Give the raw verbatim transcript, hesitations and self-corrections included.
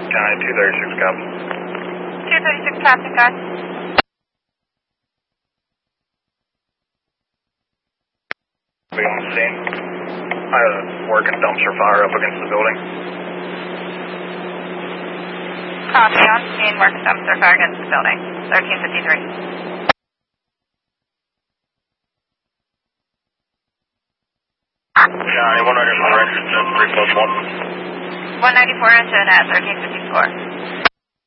County, two thirty-six, copy. two thirty-six traffic, guys. Be on the scene. I had a working dumpster fire up against the building. Copy, on scene, working dumpster fire against the building. thirteen fifty-three. County, one ninety-four engine at three plus one. one ninety-four engine at thirteen fifty-four.